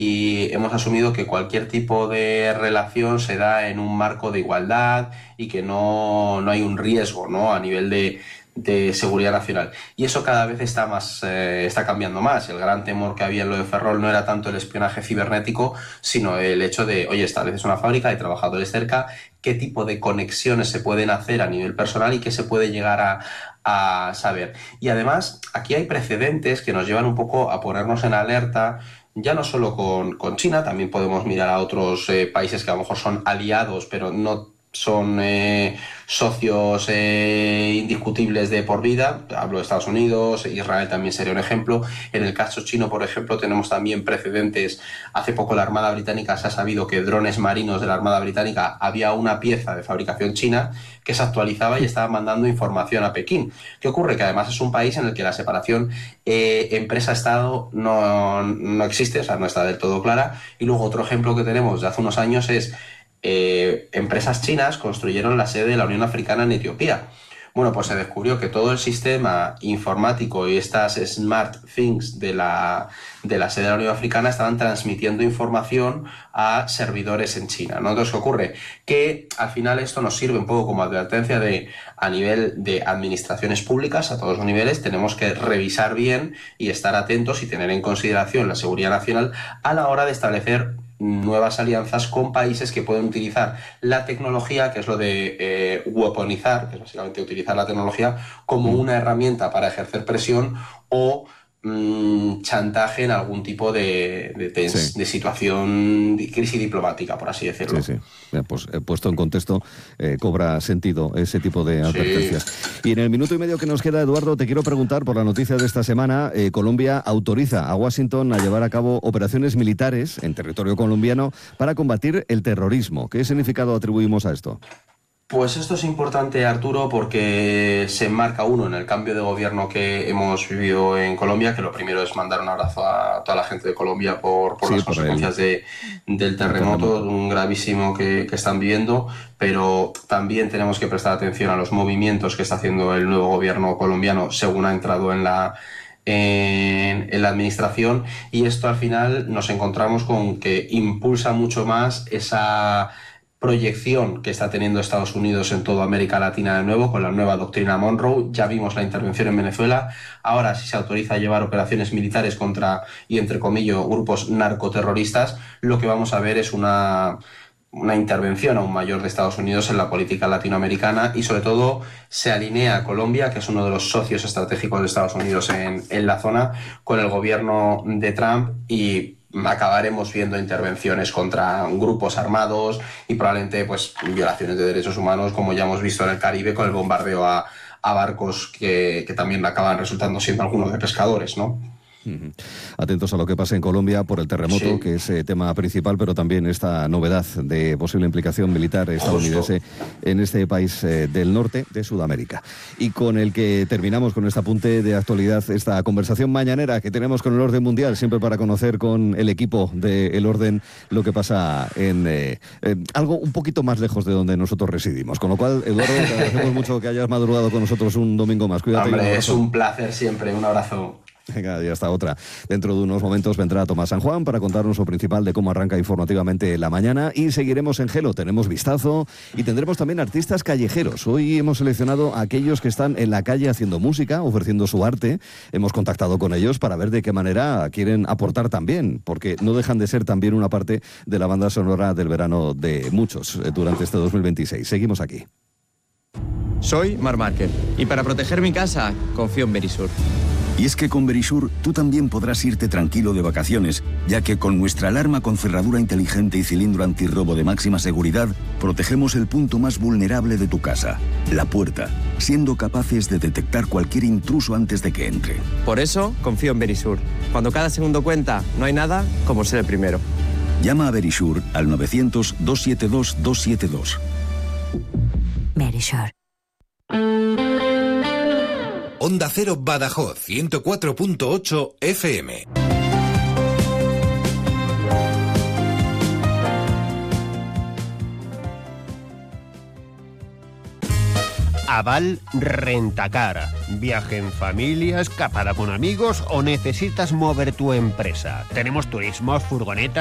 y hemos asumido que cualquier tipo de relación se da en un marco de igualdad y que no hay un riesgo, ¿no? A nivel de seguridad nacional. Y eso cada vez está cambiando más. El gran temor que había en lo de Ferrol no era tanto el espionaje cibernético, sino el hecho de, oye, estableces una fábrica, hay trabajadores cerca, qué tipo de conexiones se pueden hacer a nivel personal y qué se puede llegar a saber. Y además, aquí hay precedentes que nos llevan un poco a ponernos en alerta, ya no solo con China, también podemos mirar a otros países que a lo mejor son aliados, pero no son socios indiscutibles de por vida. Hablo de Estados Unidos, Israel también sería un ejemplo. En el caso chino, por ejemplo, tenemos también precedentes. Hace poco la Armada Británica se ha sabido que drones marinos de la Armada Británica había una pieza de fabricación china que se actualizaba y estaba mandando información a Pekín. ¿Qué ocurre? Que además es un país en el que la separación empresa-estado no existe, o sea, no está del todo clara. Y luego otro ejemplo que tenemos de hace unos años es empresas chinas construyeron la sede de la Unión Africana en Etiopía. Bueno, pues se descubrió que todo el sistema informático y estas smart things de la sede de la Unión Africana estaban transmitiendo información a servidores en China, ¿no? Entonces, ¿qué ocurre? Que al final esto nos sirve un poco como advertencia de, a nivel de administraciones públicas, a todos los niveles, tenemos que revisar bien y estar atentos y tener en consideración la seguridad nacional a la hora de establecer nuevas alianzas con países que pueden utilizar la tecnología, que es lo de weaponizar, que es básicamente utilizar la tecnología como una herramienta para ejercer presión o chantaje en algún tipo Sí. de situación, de crisis diplomática, por así decirlo. Sí, sí. Pues puesto en contexto, cobra sentido ese tipo de Sí. advertencias. Y en el minuto y medio que nos queda, Eduardo, te quiero preguntar por la noticia de esta semana. Colombia autoriza a Washington a llevar a cabo operaciones militares en territorio colombiano para combatir el terrorismo. ¿Qué significado atribuimos a esto? Pues esto es importante, Arturo, porque se enmarca uno en el cambio de gobierno que hemos vivido en Colombia, que lo primero es mandar un abrazo a toda la gente de Colombia por Sí, las por consecuencias del el terremoto terremoto. un gravísimo que están viviendo, pero también tenemos que prestar atención a los movimientos que está haciendo el nuevo gobierno colombiano según ha entrado en la administración, y esto al final nos encontramos con que impulsa mucho más esa proyección que está teniendo Estados Unidos en toda América Latina de nuevo con la nueva doctrina Monroe. Ya vimos la intervención en Venezuela. Ahora, si se autoriza a llevar operaciones militares contra, y entre comillas, grupos narcoterroristas, lo que vamos a ver es una intervención aún mayor de Estados Unidos en la política latinoamericana, y sobre todo se alinea a Colombia, que es uno de los socios estratégicos de Estados Unidos en la zona, con el gobierno de Trump, y acabaremos viendo intervenciones contra grupos armados y probablemente pues violaciones de derechos humanos, como ya hemos visto en el Caribe con el bombardeo a barcos que también acaban resultando siendo algunos de pescadores, ¿no? Ujú. Atentos a lo que pasa en Colombia por el terremoto, Sí, que es tema principal, pero también esta novedad de posible implicación militar justo. estadounidense en este país del norte de Sudamérica. Y con el que terminamos con este apunte de actualidad, esta conversación mañanera que tenemos con el orden mundial, siempre para conocer con el equipo del orden lo que pasa en algo un poquito más lejos de donde nosotros residimos. Con lo cual, Eduardo, te agradecemos mucho que hayas madrugado con nosotros un domingo más. Cuídate y un Hombre, es abrazo. un placer siempre. Un abrazo. Venga, y hasta otra. Dentro de unos momentos vendrá Tomás San Juan para contarnos lo principal de cómo arranca informativamente la mañana, y seguiremos en Gelo, tenemos vistazo y tendremos también artistas callejeros. Hoy hemos seleccionado a aquellos que están en la calle haciendo música, ofreciendo su arte. Hemos contactado con ellos para ver de qué manera quieren aportar también, porque no dejan de ser también una parte de la banda sonora del verano de muchos durante este 2026. Seguimos aquí. Soy Marc Márquez y para proteger mi casa confío en Verisur. Y es que con Verisur tú también podrás irte tranquilo de vacaciones, ya que con nuestra alarma con cerradura inteligente y cilindro antirrobo de máxima seguridad, protegemos el punto más vulnerable de tu casa, la puerta, siendo capaces de detectar cualquier intruso antes de que entre. Por eso confío en Verisur. Cuando cada segundo cuenta, no hay nada como ser el primero. Llama a Verisur al 900-272-272. Verisur. Onda Cero Badajoz, 104.8 FM. Aval Rentacar. Viaje en familia, escapada con amigos o necesitas mover tu empresa. Tenemos turismos, furgonetas,